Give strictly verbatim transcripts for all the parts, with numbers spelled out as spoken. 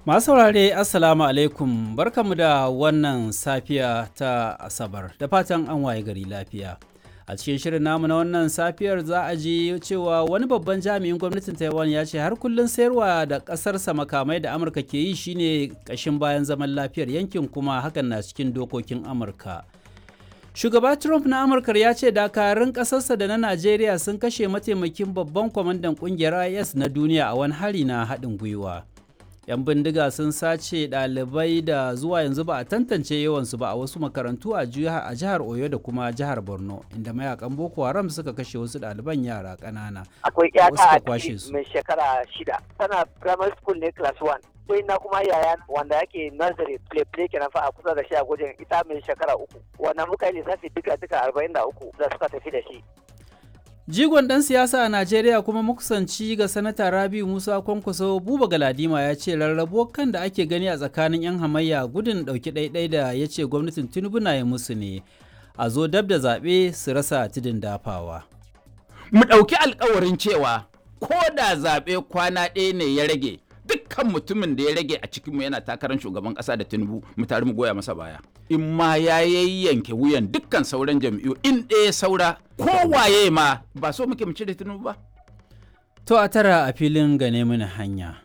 Masu saurare Assalamu alaikum barkamu da wannan safiya ta Asabar da fatan an waye gari lafiya. A cikin shirin namu na wannan safiyar za a ji cewa wani babban jami'in gwamnatin Taiwan ya ce har kullum sayarwa da ƙasarsa makamai da Amurka ke yi shine ƙashin bayan zaman lafiyar yankin kuma hakan na cikin dokokin Amurka. Shugaba Trump na Amurka ya ce dakarun ƙasarsa da na Najeriya sun kashe mataimakin babban kwamandan ƙungiyar I S na duniya a wani hari na haɗin gwiwa. 'Yan bindiga sun sace ɗalibai da zuwa yanzu ba a tantance yawansu ba a wasu makarantu a jihar Oyo da kuma jihar Borno, inda mayakan Boko Haram suka kashe wasu ɗaliban yara ƙanana. Akwai ƴata a ciki mai shekara shida, tana primary school ne class one. Akwai na kuma yaya wanda yake nursery play play kenan fa a kusa da shi a gwajin ita mai shekara uku. Wannan muka yi lissafi duka duka arba'in da uku da suka tafi da shi. Jigon ɗan siyasa a Najeriya kuma makusanci ga Sanata Rabiu Musa Kwankwaso Buba Galadima ya ce rarrabuwar kan da ake gani a tsakanin 'yan hamayya gudun ɗauki ɗaiɗai da ya ce gwamnatin Tinubu na yi musu ne a zo dab da zaɓe su rasa tudun dafawa. Mu ɗauki alkawarin cewa ko da zaɓe kwana ɗaya ne ya rage dukkan mutumin da ya rage a cikinmu yana takarar shugaban ƙasa da Tinubu mu tare mu goya masa baya. In ma ya yanke wuyan dukkan sauran jam'iyyu in ɗaya saura kowaye ma ba so muke mu cire Tinubu ba. To a tara a filin gane mini hanya.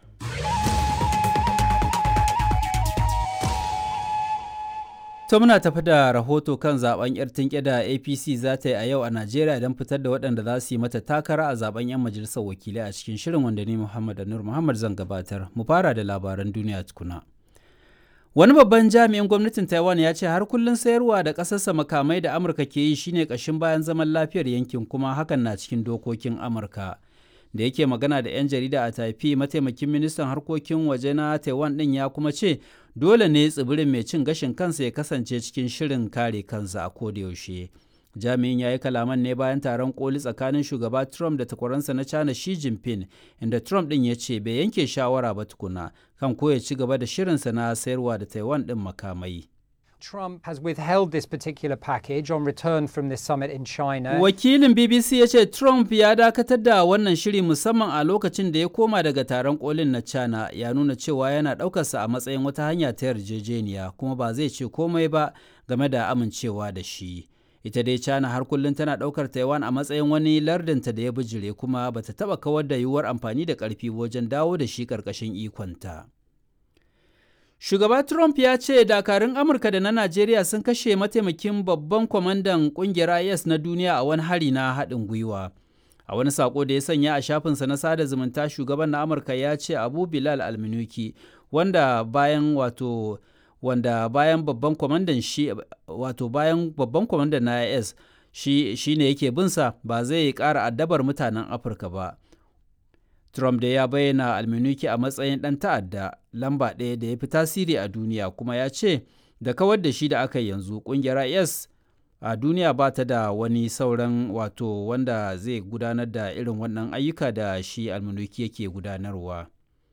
To muna tafi da rahoto kan zaben yar tinke da A P C za ta yi a yau a Najeriya don fitar da waɗanda za su yi mata takara a zaben 'yan majalisar wakilai a cikin shirin wanda ni Muhammad Anur Muhammad zan gabatar. Mu fara da labaran duniya tukuna. Wani babban jami'in gwamnatin Taiwan ya ce har kullum sayarwa da ƙasarsa makamai da Amurka ke yi shine ƙashin bayan zaman lafiyar yankin kuma hakan na cikin dokokin Amurka. Da yake magana da 'yan jarida a Taipei, mataimakin ministan harkokin waje na Taiwan ɗin ya kuma ce dole ne tsibirin mai cin gashin kansa ya kasance cikin shirin kare kansa a kodayaushe. Jami'in ya yi kalaman ne bayan taron koli tsakanin shugaba Trump da takwaransa na China Xi Jinping, inda Trump ɗin ya ce bai yanke shawara ba tukuna kan ko ya ci gaba da shirinsa na sayarwa da Taiwan ɗin makamai. Trump has withheld this particular package on return from this summit in China. Wakilin B B C ya ce Trump ya dakatar da wannan shiri musamman a lokacin da ya koma daga taron kolin na China, ya nuna cewa yana ɗaukarsa a matsayin wata hanya ta yarjejeniya kuma ba zai ce komai ba game da amincewa da shi. Ita dai China har kullum tana ɗaukar Taiwan a matsayin wani lardinta da ya bijire kuma bata taɓa kawar da yiwuwar amfani da ƙarfi wajen dawo da shi ƙarƙashin ikonta. Shugaba Trump ya ce dakarun Amurka da na Najeriya sun kashe mataimakin babban kwamandan ƙungiyar I S na duniya a wani hari na haɗin gwiwa. A wani saƙo da ya sanya a shafinsa na sada zumunta, shugaban na Amurka ya ce Abu Bilal Alminuki, wanda bayan wato wanda bayan babban kwamandan shi wato bayan babban kwamandan na I S shi shine yake binsa ba zai ƙara addabar mutanen Afirka ba. Trump da ya bayyana Alminuki a matsayin ɗan ta'adda lamba ɗaya da ya fi tasiri a duniya kuma ya ce da kawar da shi da aka yanzu ƙungiyar I S a duniya ba ta da wani sauran wato wanda zai gudanar da irin wannan ayyuka da shi Alminuki yake gudanarwa.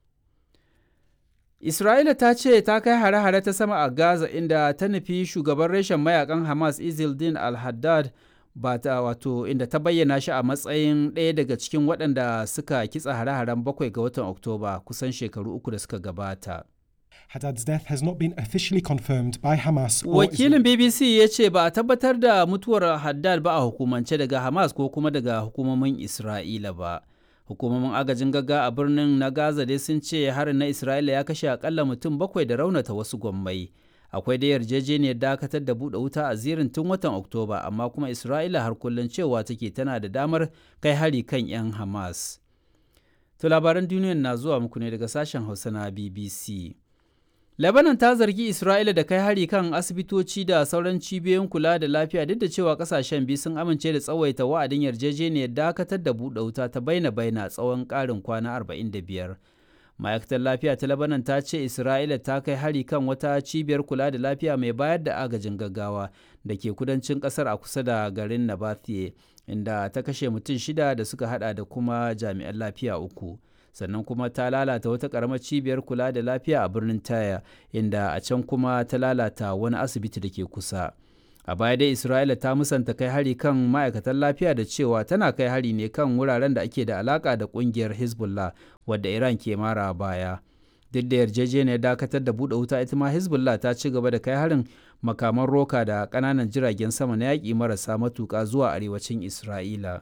Isra'ila ta ce ta kai hare-hare ta sama a Gaza inda ta nufi shugaban reshen mayakan Hamas Izzeldin al-Haddad ba ta wato inda ta bayyana shi a matsayin ɗaya daga cikin waɗanda suka kitsa hare-haren bakwai ga watan Oktoba kusan shekaru uku da suka gabata. Haddad's death has not been officially confirmed by Hamas. Wakilin B B C ya ce ba a tabbatar da mutuwar Haddad ba a hukumance daga Hamas ko kuma daga hukumomin Isra'ila ba. Hukumomin agajin gaggawa a birnin na Gaza dai sun ce harin na Isra'ila ya kashe akalla mutum bakwai da raunata wasu gwammai. Akwai da yarjejeniyar dakatar da buɗe wuta a zirin tun watan Oktoba, amma kuma Isra'ila har kullum cewa take tana da damar kai hari kan 'yan Hamas. To labaran duniyar na zuwa muku ne daga sashen Hausa na B B C. Lebanon ta zargi Isra'ila da kai hari kan asibitoci da sauran cibiyoyin kula da lafiya duk da cewa kasashen biyu sun amince da tsawaita wa'adin yarjejeniyar dakatar da buɗe wuta ta baina-baina tsawon ƙarin kwana arba'in da biyar. Ma'aikatar lafiya ta Lebanon ta ce Isra'ila ta kai hari kan wata cibiyar kula da lafiya mai bayar da agajin gaggawa da ke kudancin ƙasar a kusa da garin Nabathiye, inda ta kashe mutum shida da suka hada da kuma jami'an lafiya uku. Sannan kuma ta lalata wata ƙaramar cibiyar kula da lafiya a birnin Taya, inda a can kuma ta lalata wani asibiti da ke kusa. A baya dai Isra'ila ta musanta kai hari kan ma'aikatan lafiya da cewa tana kai hari ne kan wuraren da ake da alaka da ƙungiyar Hezbollah wadda Iran ke mara baya. Duk da yarjejeniyar dakatar da buɗe wuta, ita ma Hezbollah ta ci gaba da kai harin makaman roka da ƙananan jiragen sama na yaƙi marasa matuƙa zuwa arewacin Isra'ila.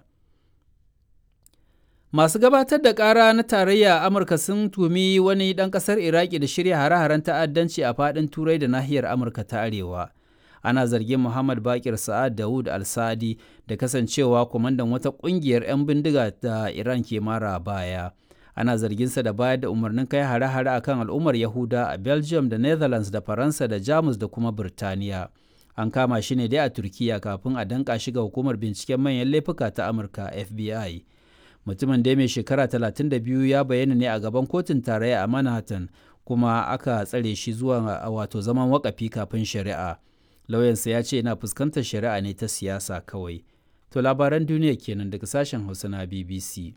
Masu gabatar da ƙara na tarayya a Amurka sun tumi wani ɗan ƙasar Iraki da shirya hare-haren ta'addanci a faɗin Turai da nahiyar Amurka ta Arewa. Ana zargin Muhammad Bakir Sa'ad Dawud Al-Sadi da kasancewa kwamandan wata ƙungiyar 'yan bindiga da Iran ke mara baya. Ana zarginsa da bayar da umarnin kai hare-hare a kan al'ummar Yahuda a Belgium da Netherlands da Faransa da Jamus da kuma Birtaniya. An kama shi ne dai a Turkiya kafin a danƙa shi ga hukumar binciken manyan laifuka ta Amurka F B I. Mutumin da mai shekara talatin da biyu ya bayyana ne a gaban kotun tarayya a Manhattan, kuma aka tsare shi zuwa wato zaman wakafi kafin shari'a. Lauyansa ya ce yana fuskantar shari'a ne ta siyasa kawai. To labaran duniya kenan daga sashen Hausa na B B C.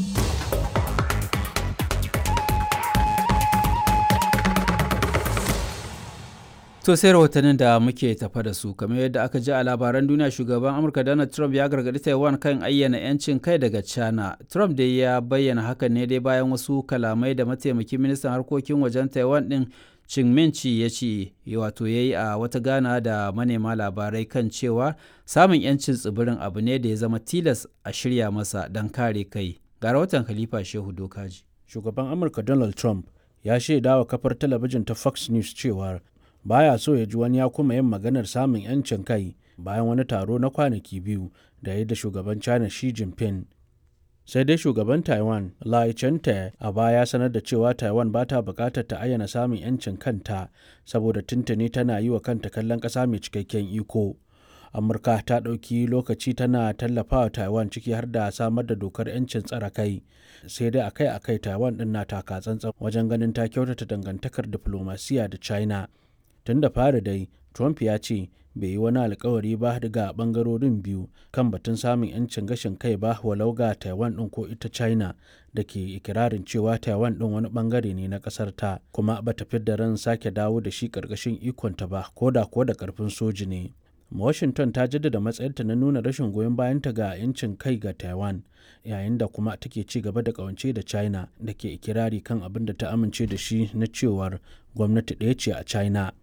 To sai rahotannin da muke tafa da su, kamar yadda aka ji a labaran duniya, shugaban Amurka Donald Trump ya gargaɗi Taiwan kan ayyana 'yancin kai daga China. Trump dai ya bayyana hakan ne dai bayan wasu kalamai da mataimakin ministan harkokin wajen Taiwan ɗin Ching Minchi ya ce wato ya yi a wata gana da manema labarai kan cewa samun 'yancin tsibirin abu ne da ya zama tilas a shirya masa don kare kai. Ga rahoton Khalifa Shehu Dokaji. Shugaban Amurka Donald Trump ya shaida wa kafar talabijin ta Fox News cewa baya so ya ji wani ya kuma yin maganar samun 'yancin kai bayan wani taro na kwanaki biyu da ya da shugaban China Xi Jinping. Sai dai shugaban Taiwan Lai Ching-te a baya sanar da cewa Taiwan ba ta bukatar ta ayyana samun 'yancin kanta saboda tuntuni tana yi wa kanta kallon ƙasa mai cikakken iko. Amurka ta ɗauki lokaci tana tallafawa Taiwan, ciki har da samar da dokar 'yancin tsare kai. Sai dai akai-akai Taiwan ɗin na taka tsantsan wajen ganin ta kyautata dangantakar diflomasiya da China. Tun da fari dai, Trump ya ce bai yi wani alkawari ba daga bangarorin biyu kan batun samun 'yancin gashin kai ba, walau ga Taiwan ɗin ko ita China da ke ikirarin cewa Taiwan ɗin wani bangare ne na ƙasar ta, kuma ba ta fidda ran sake dawo da shi ƙarƙashin ikonta ba, ko da ko da ƙarfin soji ne. Washington ta jaddada matsayinta na nuna rashin goyon bayanta ga 'yancin kai ga Taiwan, yayin da kuma take ci gaba da ƙawance da China da ke ikirari kan abin da ta amince da shi na cewar gwamnati ɗaya ce a China.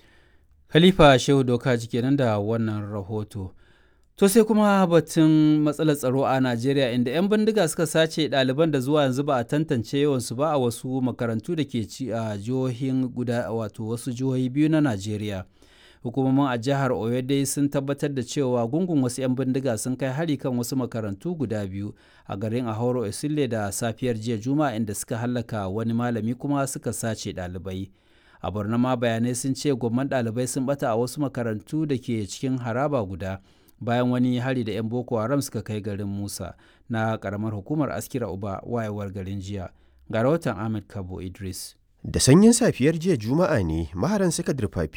Khalifa Shehu Dokaji kenan da wannan rahoto. To sai kuma batun matsalar tsaro a Najeriya, inda 'yan bindiga suka sace ɗaliban da zuwa yanzu ba a tantance yawansu ba a wasu makarantu da ke ci a jihohin guda wato wasu jihohi biyu na Najeriya. Hukumomin a jihar Oyo dai sun tabbatar da cewa gungun wasu 'yan bindiga sun kai hari kan wasu makarantu guda biyu a garin Ahoro Esile da safiyar jiya Juma'a, inda suka hallaka wani malami kuma suka sace ɗalibai. A Borno ma bayanai sun ce gwamman ɗalibai sun bata a wasu makarantu da ke cikin haraba guda bayan wani hari da 'yan Boko Haram suka kai garin Musa na ƙaramar hukumar Askira Uba wayewar garin jiya. Ga rahoton Ahmed Kabo Idris. Da sanyin safiyar jiya Juma'a ne maharan suka durfafi